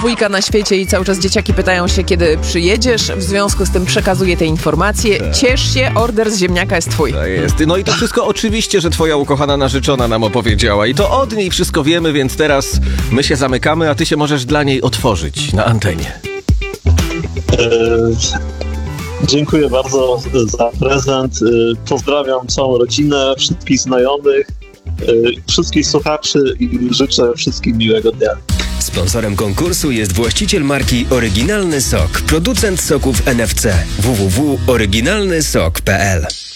wujka na świecie i cały czas dzieciaki pytają się, kiedy przyjedziesz. W związku z tym przekazuję te informacje. Ciesz się, order z ziemniaka jest twój. To jest. No i to wszystko oczywiście, że twoja ukochana narzeczona nam opowiedziała. I to od niej wszystko wiemy, więc teraz my się zamykamy, a ty się możesz dla niej otworzyć na antenie. Dziękuję bardzo za prezent. Pozdrawiam całą rodzinę, wszystkich znajomych, wszystkich słuchaczy i życzę wszystkim miłego dnia. Sponsorem konkursu jest właściciel marki Oryginalny Sok, producent soków NFC. www.oryginalnysok.pl